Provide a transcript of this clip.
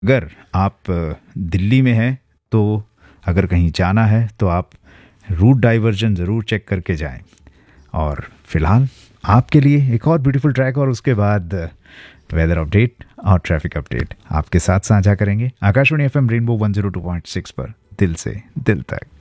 अगर आप दिल्ली में हैं तो अगर कहीं जाना है तो आप रूट डाइवर्जन ज़रूर चेक करके जाएं। और फिलहाल आपके लिए एक और ब्यूटीफुल ट्रैक और उसके बाद वेदर अपडेट और ट्रैफिक अपडेट आपके साथ साझा करेंगे आकाशवाणी एफएम रेनबो 102.6 पर दिल से दिल तक।